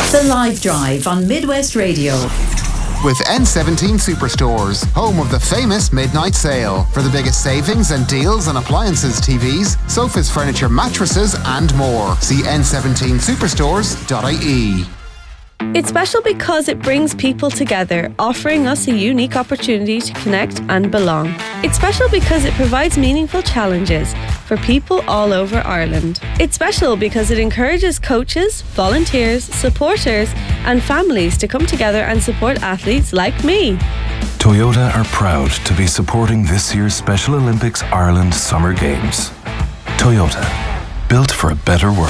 The Live Drive on Midwest Radio. With N17 Superstores, home of the famous midnight sale. For the biggest savings and deals on appliances, TVs, sofas, furniture, mattresses and more. See n17superstores.ie. It's special because it brings people together, offering us a unique opportunity to connect and belong. It's special because it provides meaningful challenges for people all over Ireland. It's special because it encourages coaches, volunteers, supporters and families to come together and support athletes like me. Toyota are proud to be supporting this year's Special Olympics Ireland Summer Games. Toyota, built for a better world.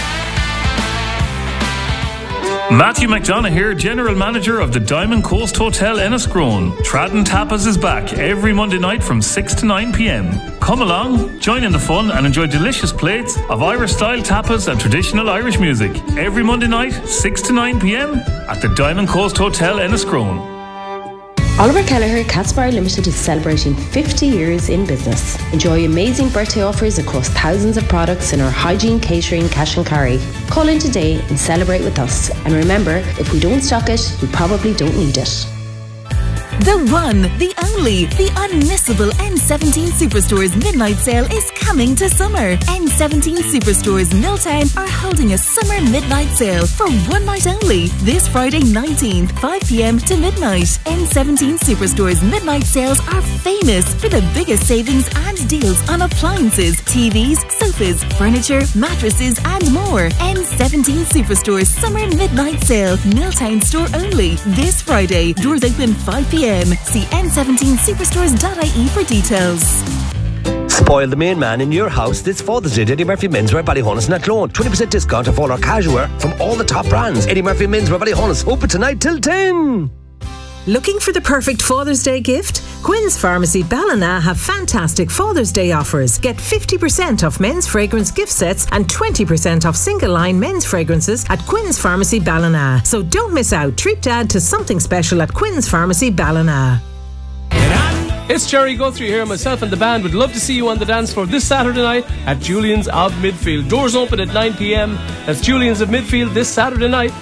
Matthew McDonough here, General Manager of the Diamond Coast Hotel Enniscrone. Tradden Tapas is back every Monday night from 6 to 9 p.m. Come along, join in the fun and enjoy delicious plates of Irish-style tapas and traditional Irish music. Every Monday night, 6 to 9 p.m. at the Diamond Coast Hotel Enniscrone. Oliver Kelleher Cats Bar Limited is celebrating 50 years in business. Enjoy amazing birthday offers across thousands of products in our hygiene, catering, cash and carry. Call in today and celebrate with us. And remember, if we don't stock it, we probably don't need it. The one, the only, the unmissable N17 Superstores midnight sale is coming to summer. N17 Superstores Milltown are holding a summer midnight sale for one night only. This Friday 19th, 5 p.m. to midnight. N17 Superstores midnight sales are famous for the biggest savings and deals on appliances, TVs, sofas, furniture, mattresses and more. N17 Superstores summer midnight sale, Milltown store only. This Friday, doors open 5 p.m. See n17superstores.ie for details. Spoil the main man in your house this Father's Day. Eddie Murphy Menswear, Ballyhonus and Athlone. 20% discount off all our casual wear from all the top brands. Eddie Murphy Menswear, Ballyhonus. Open tonight till 10. Looking for the perfect Father's Day gift? Quinn's Pharmacy Ballina have fantastic Father's Day offers. Get 50% off men's fragrance gift sets and 20% off single line men's fragrances at Quinn's Pharmacy Ballina. So don't miss out. Treat Dad to something special at Quinn's Pharmacy Ballina. It's Jerry Guthrie here. Myself and the band would love to see you on the dance floor this Saturday night at Julian's of Midfield. Doors open at 9 p.m. That's Julian's of Midfield this Saturday night.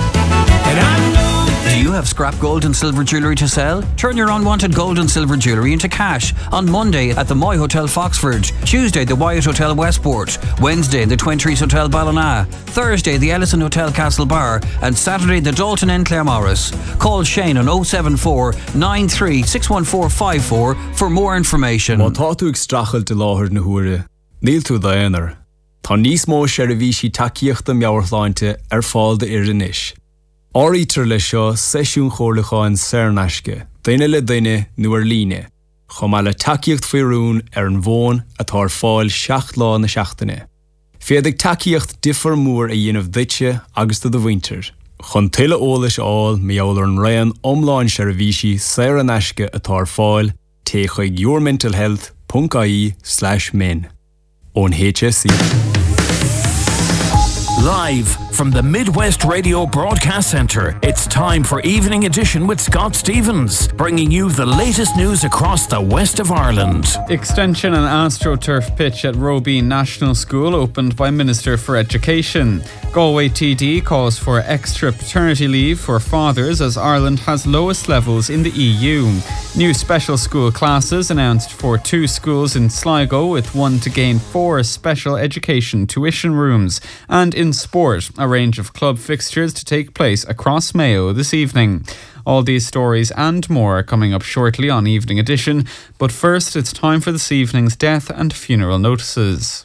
Do you have scrap gold and silver jewellery to sell? Turn your unwanted gold and silver jewellery into cash on Monday at the Moy Hotel Foxford, Tuesday the Wyatt Hotel Westport, Wednesday the Twentries Hotel Ballina, Thursday the Ellison Hotel Castlebar and Saturday the Dalton Inn Claremorris. Call Shane on 074 93 61454 for more information. Má tá tú ag strachel de láthir na huaire, níl tú daonar. Tá níos mó seirbhísí takeíochta meabhartháinte fáil de iris. Áítar le seo seisiún chorlacháin Cernasce, daine le daine nuair líne, chomh le takeíocht faoirún an bhón atá fáil 7 lá na seachtaine. Féadigh takeíocht differ mór a dhéanamh duite agus do bhainter. Chun tuile ólas áil meabhair an raon omláin seirbhísí Cernasce atá fáil té chuig yourmentalhealth.ie/min. Ón HSE. Live from the Midwest Radio Broadcast Centre, it's time for Evening Edition with Scott Stevens, bringing you the latest news across the west of Ireland. Extension and AstroTurf pitch at Robeen National School opened by Minister for Education. Galway TD calls for extra paternity leave for fathers as Ireland has lowest levels in the EU. New special school classes announced for 2 schools in Sligo, with one to gain 4 special education tuition rooms. And in sport, a range of club fixtures to take place across Mayo this evening. All these stories and more are coming up shortly on Evening Edition, but first it's time for this evening's death and funeral notices.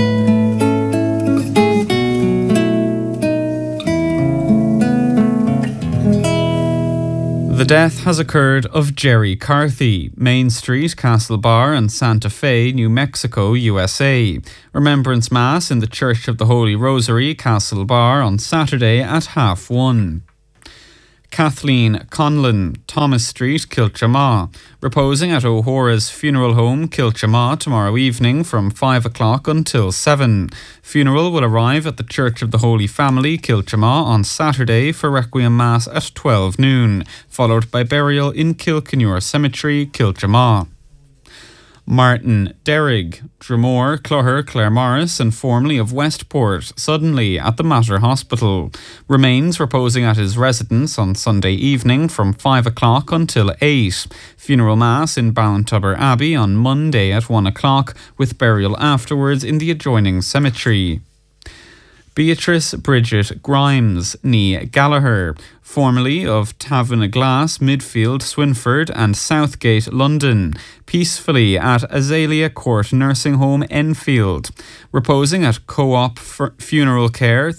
The death has occurred of Jerry Carthy, Main Street, Castlebar and Santa Fe, New Mexico, USA. Remembrance Mass in the Church of the Holy Rosary, Castlebar on Saturday at 1:30. Kathleen Conlon, Thomas Street, Kilchama, reposing at O'Hora's funeral home, Kilchama, tomorrow evening from 5 o'clock until 7. Funeral will arrive at the Church of the Holy Family, Kilchama, on Saturday for Requiem Mass at 12 noon, followed by burial in Kilkenure Cemetery, Kilchama. Martin Derrig, Dromore, Clogher, Claremorris and formerly of Westport, suddenly at the Mater Hospital. Remains reposing at his residence on Sunday evening from 5 o'clock until 8. Funeral Mass in Ballintubber Abbey on Monday at 1 o'clock, with burial afterwards in the adjoining cemetery. Beatrice Bridget Grimes, ní Gallagher, formerly of Taverna-Glass, Midfield, Swinford and Southgate, London, peacefully at Azalea Court Nursing Home, Enfield, reposing at Co-op Funeral Care,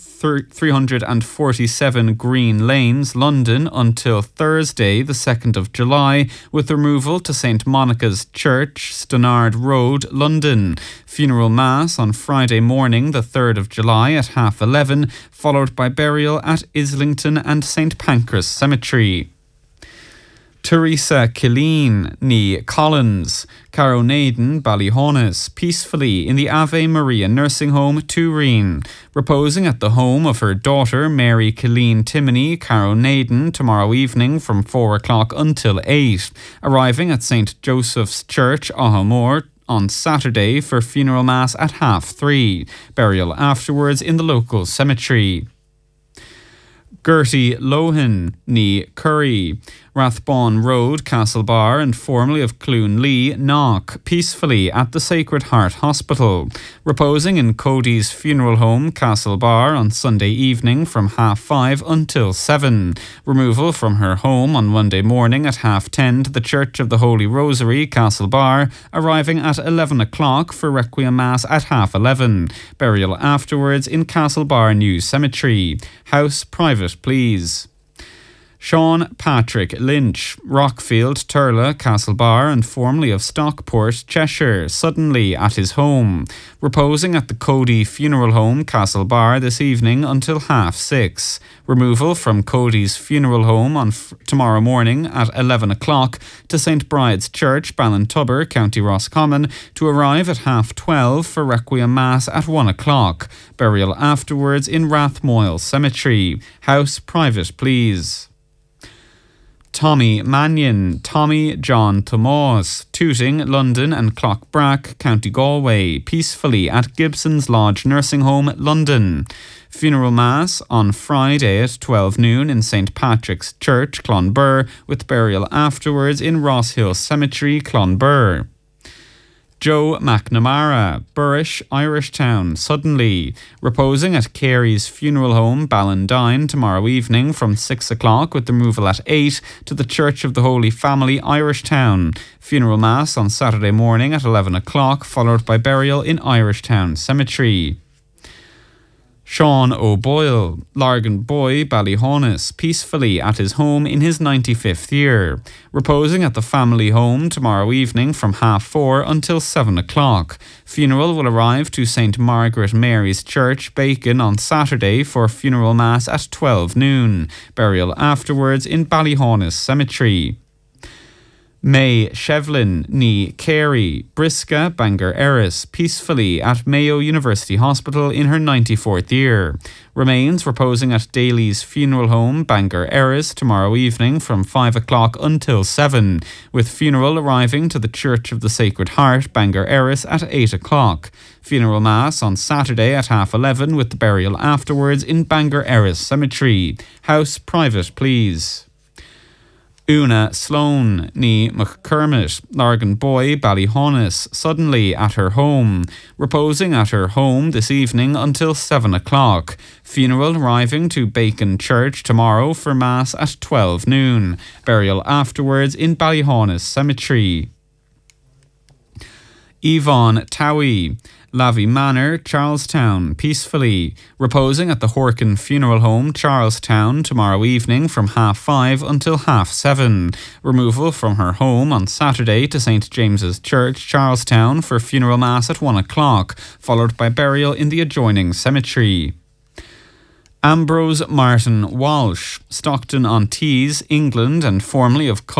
347 Green Lanes, London, until Thursday, the 2nd of July, with removal to St Monica's Church, Stonard Road, London. Funeral Mass on Friday morning, the 3rd of July at 11:30, followed by burial at Islington and St Pancras Cemetery. Teresa Killeen, ní Collins, Caronaden, Ballyhonus, peacefully in the Ave Maria Nursing Home, Turin, reposing at the home of her daughter Mary Killeen Timoney, Caronaden, tomorrow evening from 4 o'clock until 8, arriving at St Joseph's Church, Ahamore, on Saturday for funeral mass at 3:30, burial afterwards in the local cemetery. Gertie Lohan, ní Curry, Rathbone Road, Castlebar and formerly of Clune-Lee, Knock, peacefully at the Sacred Heart Hospital, reposing in Cody's funeral home, Castlebar, on Sunday evening from 5:30 until 7. Removal from her home on Monday morning at 10:30 to the Church of the Holy Rosary, Castlebar, arriving at 11 o'clock for Requiem Mass at 11:30. Burial afterwards in Castlebar New Cemetery. House private, please. Sean Patrick Lynch, Rockfield, Turla, Castlebar and formerly of Stockport, Cheshire, suddenly at his home, reposing at the Cody Funeral Home, Castlebar, this evening until 6:30. Removal from Cody's Funeral Home on tomorrow morning at 11 o'clock to St Bride's Church, Ballintubber, County Roscommon, to arrive at 12:30 for Requiem Mass at 1 o'clock. Burial afterwards in Rathmoyle Cemetery. House private, please. Tommy Mannion, Tommy John Tomás, Tooting, London and Clockbrack, County Galway, peacefully at Gibson's Lodge Nursing Home, London. Funeral Mass on Friday at 12 noon in St Patrick's Church, Clonbur, with burial afterwards in Ross Hill Cemetery, Clonbur. Joe McNamara, Burrish, Irishtown, suddenly, reposing at Carey's Funeral Home, Ballandine, tomorrow evening from 6 o'clock with removal at 8 to the Church of the Holy Family, Irishtown. Funeral Mass on Saturday morning at 11 o'clock, followed by burial in Irishtown Cemetery. Sean O'Boyle, Largan Boy, Ballyhonus, peacefully at his home in his 95th year, reposing at the family home tomorrow evening from 4:30 until 7 o'clock. Funeral will arrive to St Margaret Mary's Church, Bacon, on Saturday for funeral mass at 12 noon. Burial afterwards in Ballyhonus Cemetery. May Shevlin, ní Carey, Brisca, Bangor Erris, peacefully at Mayo University Hospital in her 94th year. Remains reposing at Daly's Funeral Home, Bangor Erris, tomorrow evening from 5 o'clock until 7, with funeral arriving to the Church of the Sacred Heart, Bangor Erris, at 8 o'clock. Funeral Mass on Saturday at 11:30 with the burial afterwards in Bangor Erris Cemetery. House private, please. Una Sloan, ní McCormick, Largan Boy, Ballyhonus, suddenly at her home, reposing at her home this evening until 7 o'clock. Funeral arriving to Bacon Church tomorrow for Mass at 12 noon. Burial afterwards in Ballyhonus Cemetery. Yvonne Towie, Lavey Manor, Charlestown, peacefully, reposing at the Horkin Funeral Home, Charlestown, tomorrow evening from 5:30 until 7:30. Removal from her home on Saturday to St James's Church, Charlestown, for funeral mass at 1 o'clock, followed by burial in the adjoining cemetery. Ambrose Martin Walsh, Stockton-on-Tees, England, and formerly of